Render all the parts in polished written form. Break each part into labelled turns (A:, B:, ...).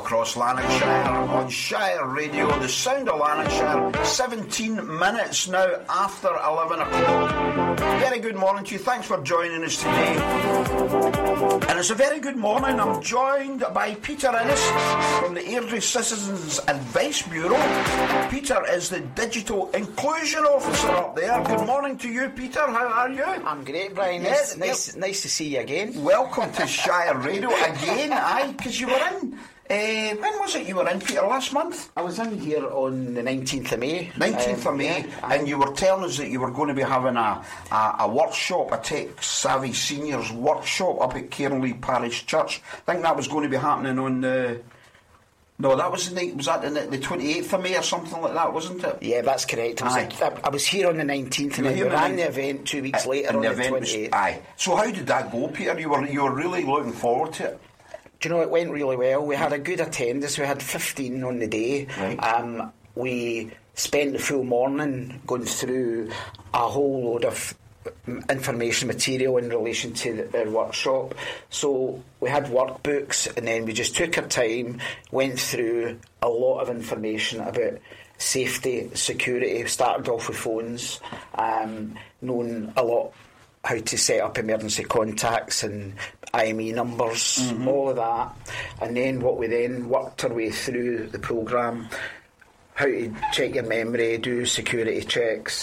A: across Lanarkshire on Shire Radio, the sound of Lanarkshire, 17 minutes now after 11 o'clock. Very good morning to you. Thanks for joining us today. And it's a very good morning. I'm joined by Peter Innes from the Airdrie Citizens Advice Bureau. Peter is the Digital Inclusion Officer up there. Good morning to you, Peter. How are you?
B: I'm great, Brian. Nice to see you again.
A: Welcome to Shire Radio again. Aye, because you were in. When was it you were in, Peter? Last month?
B: I was in here on the 19th of May.
A: 19th of May, and you were telling us that you were going to be having a workshop, a Tech Savvy Seniors workshop up at Cairnlea Parish Church. I think that was going to be happening on the... No, that was the 28th of May or something like that, wasn't it?
B: Yeah, that's correct. I was here on the 19th and then we ran the event 2 weeks later on the 28th.
A: Aye. So how did that go, Peter? You were really looking forward to it?
B: Do you know, it went really well. We had a good attendance. We had 15 on the day.
A: Right.
B: We spent the full morning going through a whole load of information material in relation to our workshop. So we had workbooks, and then we just took our time, went through a lot of information about safety, security. Started off with phones, knowing a lot how to set up emergency contacts and IME numbers, all of that. And then what we then worked our way through the programme, how to check your memory, do security checks.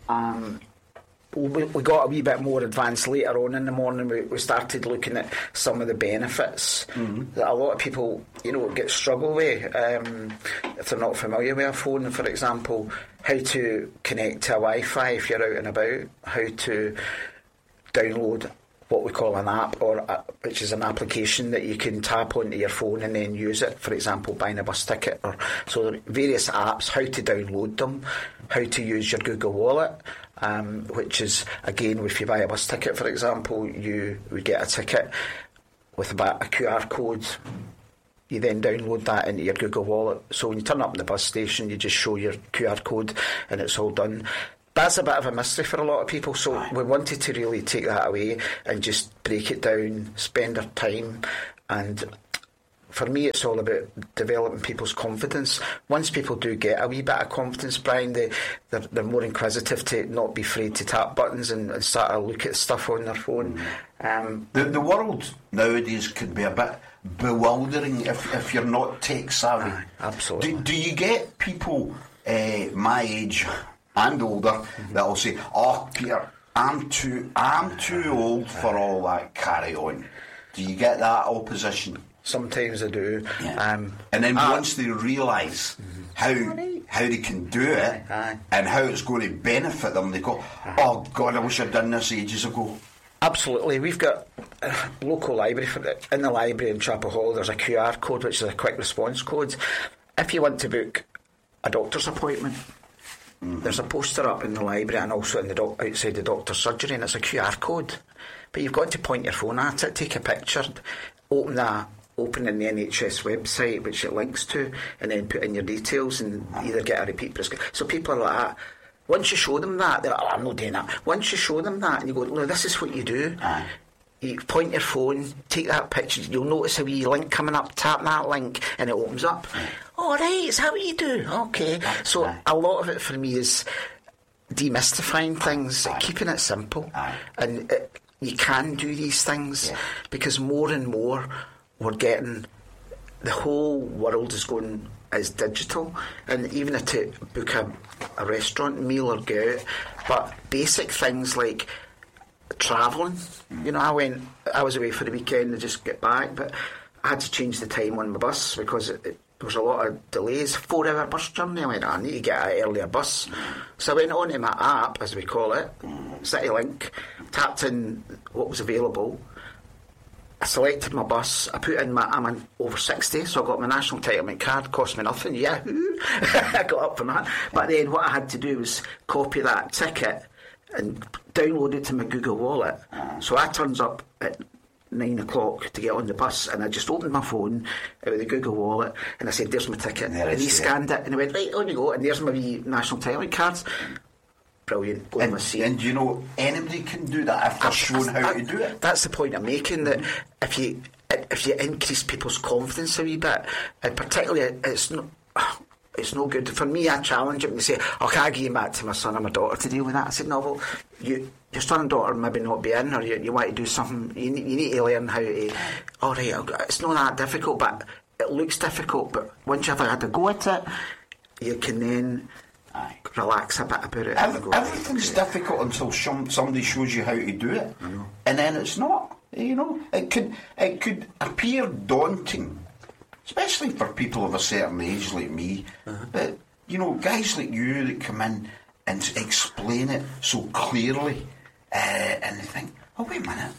B: We got a wee bit more advanced later on in the morning. We started looking at some of the benefits that a lot of people, struggle with if they're not familiar with a phone. For example, how to connect to a Wi-Fi if you're out and about, how to download what we call an app, which is an application that you can tap onto your phone and then use it, for example, buying a bus ticket. So there are various apps, how to download them, how to use your Google Wallet, which is, again, if you buy a bus ticket, for example, you would get a ticket with a QR code. You then download that into your Google Wallet. So when you turn up in the bus station, you just show your QR code and it's all done. That's a bit of a mystery for a lot of people, so we wanted to really take that away and just break it down, spend our time, and for me it's all about developing people's confidence. Once people do get a wee bit of confidence, Brian, they're more inquisitive, to not be afraid to tap buttons and start to look at stuff on their phone.
A: The world nowadays can be a bit bewildering if you're not tech savvy.
B: Absolutely.
A: Do you get people my age and older that'll say, "Oh, Peter, I'm too old for all that carry on"? Do you get that opposition?
B: Sometimes I do.
A: Yeah. And then once they realise how they can do it and how it's going to benefit them, they go, "Oh God, I wish I'd done this ages ago."
B: Absolutely. We've got a local library. In the library in Chapel Hall, there's a QR code, which is a quick response code. If you want to book a doctor's appointment, there's a poster up in the library and also in outside the doctor's surgery, and it's a QR code. But you've got to point your phone at it, take a picture, open in the NHS website, which it links to, and then put in your details and either get a repeat prescription. So people are like that. Once you show them that, they're like, "Oh, I'm not doing that." Once you show them that and you go, "No, this is what you do." You point your phone, take that picture, you'll notice a wee link coming up, tap that link and it opens up. "Oh, right, is that what you do?" Okay. So a lot of it for me is demystifying things, keeping it simple. And you can do these things because more and more we're getting, the whole world is going as digital, and even to book a restaurant meal or go out, but basic things like travelling. I was away for the weekend and just get back, but I had to change the time on my bus because there was a lot of delays, 4-hour bus journey. I went, I need to get an earlier bus. So I went onto my app, as we call it, CityLink, tapped in what was available. I selected my bus, I put in I'm over 60, so I got my national entitlement card, cost me nothing, yahoo! I got up for that. But then what I had to do was copy that ticket and download it to my Google Wallet. So I turns up at 9 o'clock to get on the bus, and I just opened my phone out of the Google Wallet and I said, "There's my ticket," and he scanned it and he went, "Right, on you go," and there's my wee national entitlement cards. Brilliant.
A: And you know, anybody can do that if they're shown how to do it.
B: That's the point I'm making, that if you if you increase people's confidence a wee bit, and particularly it's no good. For me, I challenge it when they say, "Oh, can I give you back to my son or my daughter to deal with that?" I said, "No, well, your son and daughter maybe not be in, or you want to do something. You need to learn how to. All right, it's not that difficult, but it looks difficult. But once you've had a go at it, you can then relax a bit about it.
A: Everything's difficult until somebody shows you how to do it, and then it's not. It could appear daunting, especially for people of a certain age like me. But guys like you that come in and explain it so clearly, and they think, "Oh, wait a minute,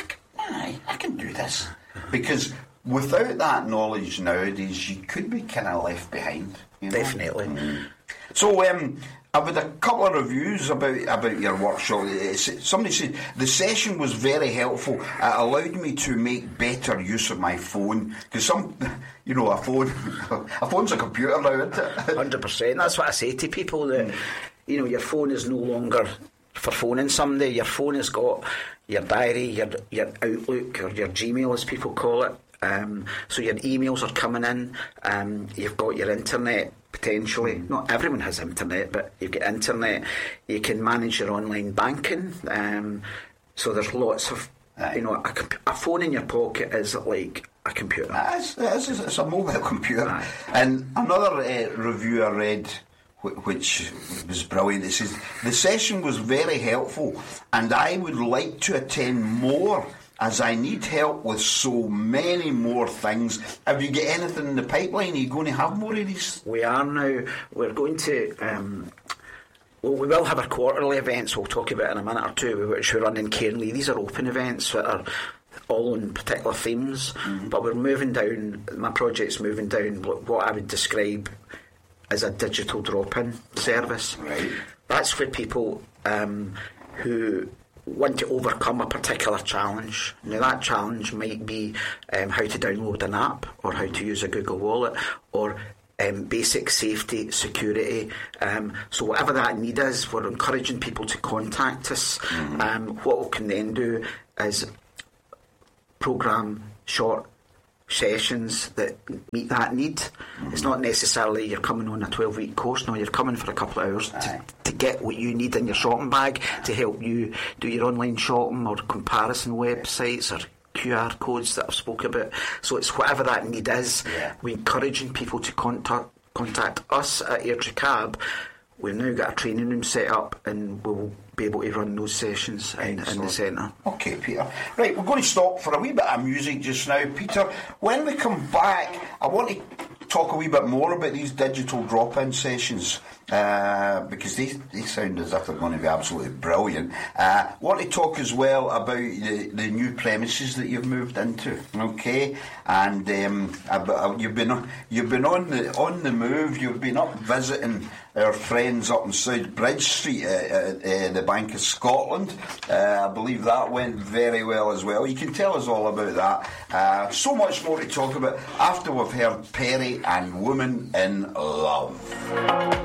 A: I can do this," because without that knowledge nowadays, you could be kind of left behind.
B: Definitely.
A: So I've had a couple of reviews about your workshop. Somebody said the session was very helpful. It allowed me to make better use of my phone, because a phone's a computer now, isn't it?
B: 100%. That's what I say to people, that your phone is no longer for phoning somebody. Your phone has got your diary, your Outlook, or your Gmail as people call it. So your emails are coming in. You've got your internet. Potentially, not everyone has internet, but you've got internet. You can manage your online banking. So there's lots of, a phone in your pocket is like a computer.
A: It's a mobile computer. Aye. And another review I read, which was brilliant. It says the session was very helpful, and I would like to attend more, as I need help with so many more things. Have you got anything in the pipeline? Are you going to have more of these?
B: We are now. We're going to... we will have our quarterly events we'll talk about in a minute or two, which we run in Cairnlea. These are open events that are all on particular themes, but we're moving down, my project's moving down what I would describe as a digital drop-in service.
A: Right.
B: That's for people who want to overcome a particular challenge. Now that challenge might be how to download an app, or how to use a Google Wallet, or basic safety, security. So whatever that need is, we're encouraging people to contact us. What we can then do is program short sessions that meet that need. It's not necessarily you're coming on a 12-week course. No, you're coming for a couple of hours to get what you need in your shopping bag to help you do your online shopping, or comparison websites, or QR codes that I've spoke about. So it's whatever that need is. We're encouraging people to contact us at Airdrie Cab. We've now got a training room set up, and we'll be able to run those sessions in the centre.
A: Okay, Peter. Right, we're going to stop for a wee bit of music just now. Peter, when we come back, I want to talk a wee bit more about these digital drop-in sessions, because they sound as if they're going to be absolutely brilliant. I want to talk as well about the new premises that you've moved into, okay? And you've been on the move. You've been up visiting our friends up in South Bridge Street at the Bank of Scotland. I believe that went very well as well. You can tell us all about that. So much more to talk about after we've heard Perry and Woman in Love.